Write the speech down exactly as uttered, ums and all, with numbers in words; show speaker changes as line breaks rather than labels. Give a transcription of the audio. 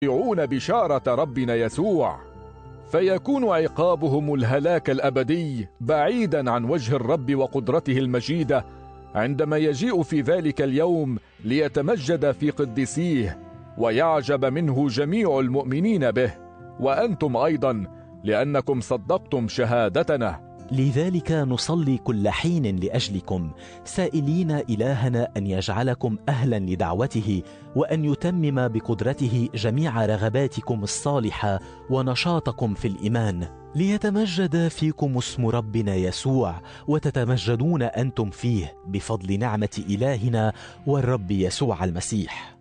يطيعون بشارة ربنا يسوع، فيكون عقابهم الهلاك الأبدي بعيدا عن وجه الرب وقدرته المجيدة عندما يجيء في ذلك اليوم ليتمجد في قدسيه ويعجب منه جميع المؤمنين به، وأنتم أيضا لأنكم صدقتم شهادتنا.
لذلك نصلي كل حين لأجلكم، سائلين إلهنا أن يجعلكم أهلا لدعوته، وأن يتمم بقدرته جميع رغباتكم الصالحة ونشاطكم في الإيمان، ليتمجد فيكم اسم ربنا يسوع، وتتمجدون أنتم فيه بفضل نعمة إلهنا والرب يسوع المسيح.